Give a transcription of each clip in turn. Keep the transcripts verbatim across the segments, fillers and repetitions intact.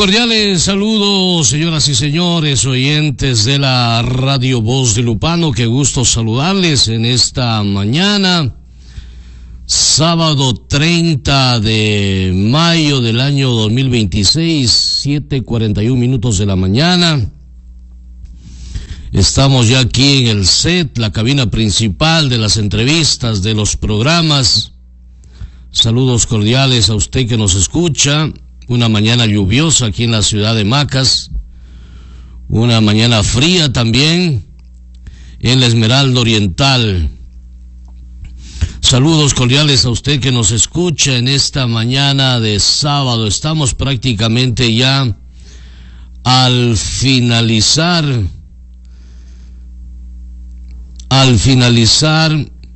Cordiales saludos, señoras y señores, oyentes de la Radio Voz de Lupano. Qué gusto saludarles en esta mañana, sábado treinta de mayo del año dos mil veintiséis, siete cuarenta y un minutos de la mañana. Estamos ya aquí en el set, la cabina principal de las entrevistas, de los programas. Saludos cordiales a usted que nos escucha. Una mañana lluviosa aquí en la ciudad de Macas, una mañana fría también en la Esmeralda Oriental. Saludos cordiales a usted que nos escucha en esta mañana de sábado. Estamos prácticamente ya al finalizar, al finalizar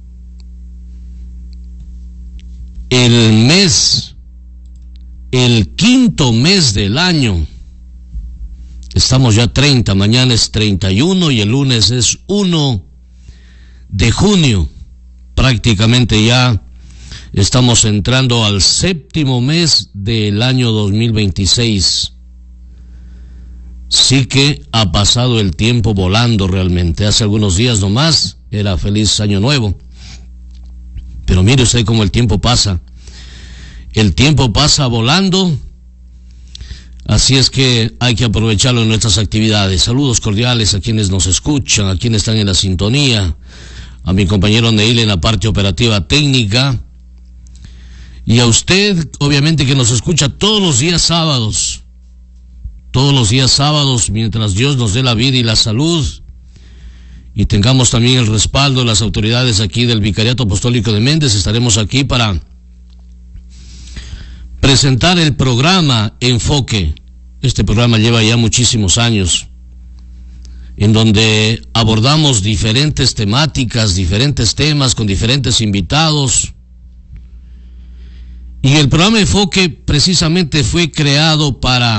el mes, el quinto mes del año. Estamos ya treinta, mañana es treinta y uno y el lunes es uno de junio. Prácticamente ya estamos entrando al séptimo mes del año dos mil veintiséis. Sí que ha pasado el tiempo volando realmente. Hace algunos días nomás era feliz año nuevo. Pero mire usted cómo el tiempo pasa. El tiempo pasa volando, así es que hay que aprovecharlo en nuestras actividades. Saludos cordiales a quienes nos escuchan, a quienes están en la sintonía, a mi compañero Neil en la parte operativa técnica, y a usted, obviamente, que nos escucha todos los días sábados, todos los días sábados, mientras Dios nos dé la vida y la salud, y tengamos también el respaldo de las autoridades aquí del Vicariato Apostólico de Méndez. Estaremos aquí para presentar el programa Enfoque. Este programa lleva ya muchísimos años, en donde abordamos diferentes temáticas, diferentes temas, con diferentes invitados. Y el programa Enfoque precisamente fue creado para,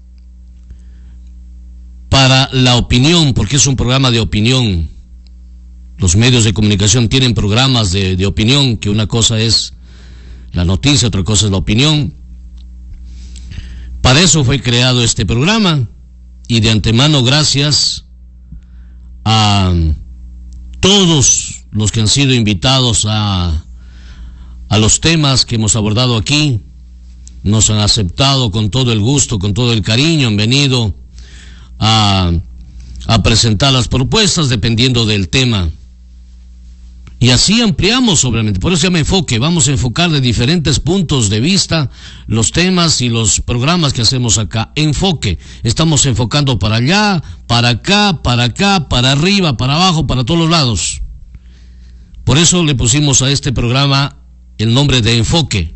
para la opinión, porque es un programa de opinión. Los medios de comunicación tienen programas de, de opinión, que una cosa es la noticia, otra cosa es la opinión. Para eso fue creado este programa, y de antemano gracias a todos los que han sido invitados a, a los temas que hemos abordado aquí. Nos han aceptado con todo el gusto, con todo el cariño, han venido a, a presentar las propuestas dependiendo del tema. Y así ampliamos, obviamente, por eso se llama Enfoque. Vamos a enfocar de diferentes puntos de vista los temas y los programas que hacemos acá. Enfoque. Estamos enfocando para allá, para acá, para acá, para arriba, para abajo, para todos los lados. Por eso le pusimos a este programa el nombre de Enfoque.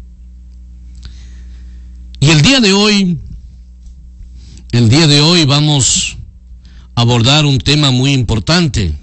Y el día de hoy, el día de hoy vamos a abordar un tema muy importante,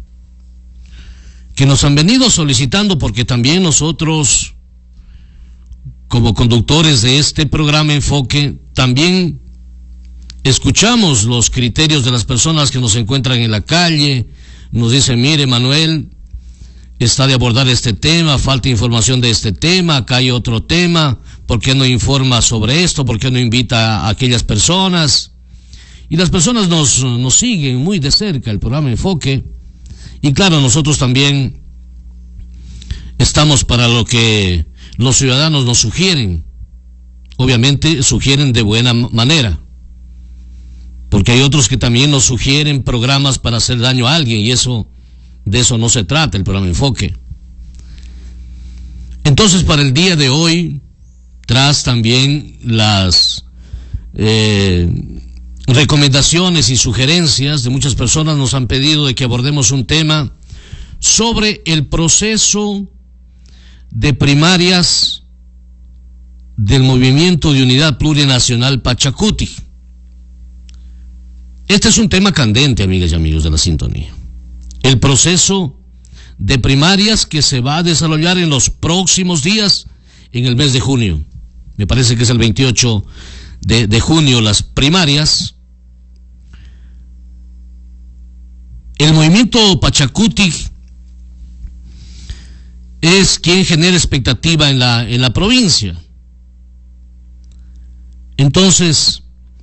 que nos han venido solicitando, porque también nosotros, como conductores de este programa Enfoque, también escuchamos los criterios de las personas que nos encuentran en la calle. Nos dicen: mire, Manuel, está de abordar este tema, falta información de este tema, acá hay otro tema, ¿por qué no informa sobre esto? ¿Por qué no invita a aquellas personas? Y las personas nos, nos siguen muy de cerca el programa Enfoque. Y claro, nosotros también estamos para lo que los ciudadanos nos sugieren. Obviamente sugieren de buena manera, porque hay otros que también nos sugieren programas para hacer daño a alguien, y eso, de eso no se trata el programa Enfoque. Entonces, para el día de hoy, tras también las eh, recomendaciones y sugerencias de muchas personas, nos han pedido de que abordemos un tema sobre el proceso de primarias del Movimiento de Unidad Plurinacional Pachacuti. Este es un tema candente, amigas y amigos de la sintonía. El proceso de primarias que se va a desarrollar en los próximos días, en el mes de junio. Me parece que es el veintiocho de, de junio las primarias. El movimiento Pachacuti es quien genera expectativa en la, en la provincia. Entonces,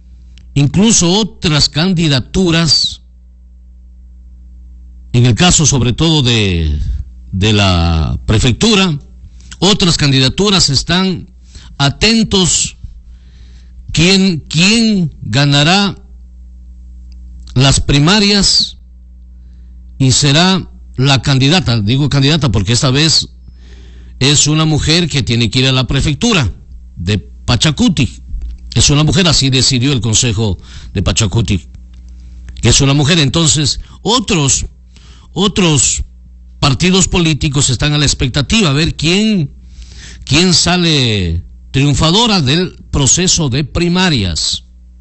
incluso otras candidaturas, en el caso sobre todo de, de la prefectura, otras candidaturas están atentos quién, quién ganará las primarias y será la candidata. Digo candidata porque esta vez es una mujer que tiene que ir a la prefectura de Pachacuti. Es una mujer, así decidió el Consejo de Pachacuti, que es una mujer. Entonces, otros, otros partidos políticos están a la expectativa a ver quién, quién sale triunfadora del proceso de primarias.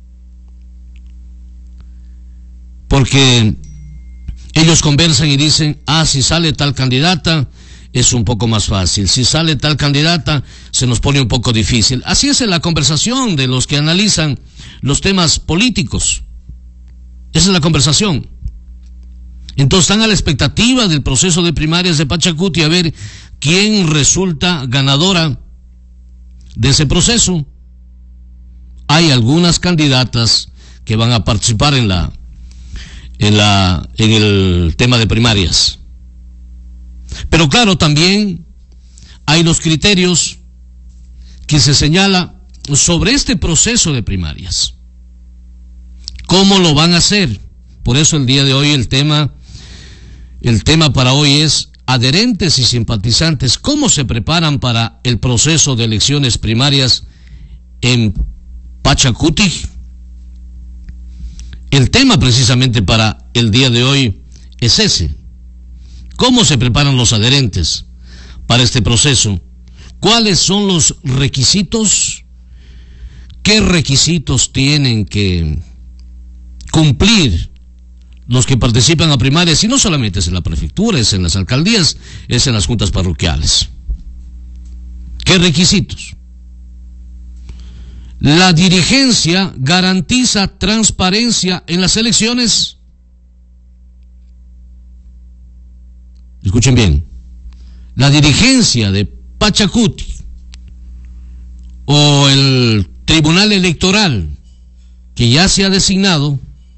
Porque ellos conversan y dicen, ah, si sale tal candidata, es un poco más fácil. Si sale tal candidata, se nos pone un poco difícil. Así es en la conversación de los que analizan los temas políticos. Esa es la conversación. Entonces están a la expectativa del proceso de primarias de Pachacuti a ver quién resulta ganadora de ese proceso. Hay algunas candidatas que van a participar en la, en la, en el tema de primarias. Pero claro, también hay los criterios que se señala sobre este proceso de primarias. ¿Cómo lo van a hacer? Por eso el día de hoy el tema, el tema para hoy es adherentes y simpatizantes. ¿Cómo se preparan para el proceso de elecciones primarias en Pachacuti? El tema precisamente para el día de hoy es ese. ¿Cómo se preparan los adherentes para este proceso? ¿Cuáles son los requisitos? ¿Qué requisitos tienen que cumplir los que participan a primarias? Y no solamente es en la prefectura, es en las alcaldías, es en las juntas parroquiales. ¿Qué requisitos? La dirigencia garantiza transparencia en las elecciones. Escuchen bien, la dirigencia de Pachacuti o el Tribunal Electoral que ya se ha designado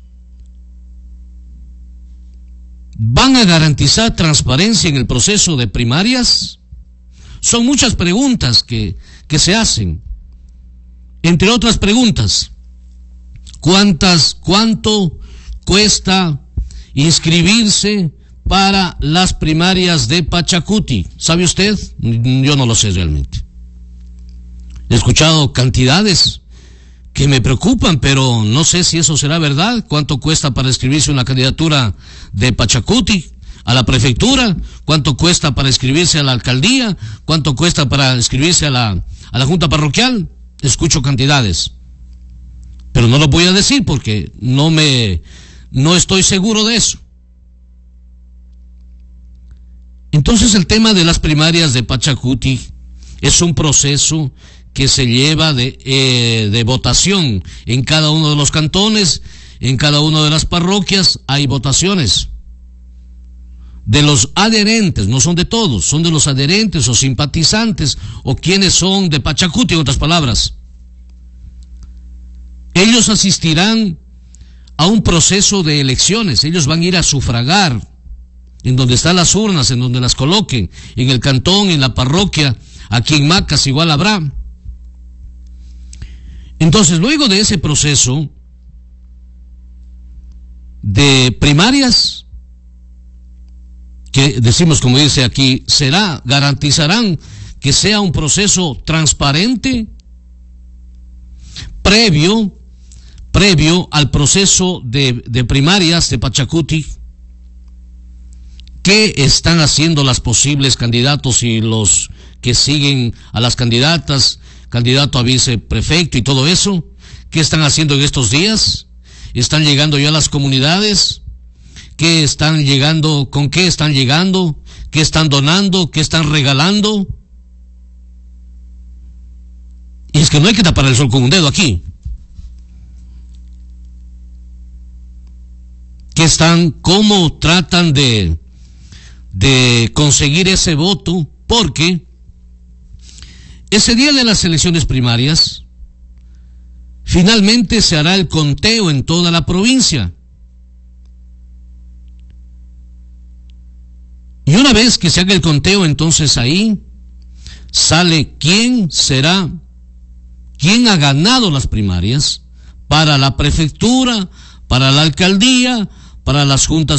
van a garantizar transparencia en el proceso de primarias. Son muchas preguntas que, que se hacen. Entre otras preguntas, ¿cuántas, cuánto cuesta inscribirse para las primarias de Pachacuti? ¿Sabe usted? Yo no lo sé realmente. He escuchado cantidades que me preocupan, pero no sé si eso será verdad. ¿Cuánto cuesta para inscribirse una candidatura de Pachacuti a la prefectura? ¿Cuánto cuesta para inscribirse a la alcaldía? ¿Cuánto cuesta para inscribirse a la, a la junta parroquial? Escucho cantidades, pero no lo voy a decir porque no me, no estoy seguro de eso. Entonces el tema de las primarias de Pachacuti es un proceso que se lleva de, eh, de votación en cada uno de los cantones, en cada una de las parroquias hay votaciones de los adherentes, no son de todos, son de los adherentes o simpatizantes o quienes son de Pachacuti, en otras palabras. Ellos asistirán a un proceso de elecciones, ellos van a ir a sufragar en donde están las urnas, en donde las coloquen, en el cantón, en la parroquia, aquí en Macas igual habrá. Entonces, luego de ese proceso de primarias, que decimos, como dice aquí, será, garantizarán que sea un proceso transparente, previo, previo al proceso de, de primarias de Pachacuti. ¿Qué están haciendo las posibles candidatos y los que siguen a las candidatas, candidato a viceprefecto y todo eso? ¿Qué están haciendo en estos días? ¿Están llegando ya a las comunidades? ¿Qué están llegando? ¿Con qué están llegando? ¿Qué están donando? ¿Qué están regalando? Y es que no hay que tapar el sol con un dedo aquí. ¿Qué están? ¿Cómo tratan de de conseguir ese voto? Porque ese día de las elecciones primarias, finalmente se hará el conteo en toda la provincia. Y una vez que se haga el conteo, entonces ahí sale quién será, quién ha ganado las primarias para la prefectura, para la alcaldía, para las juntas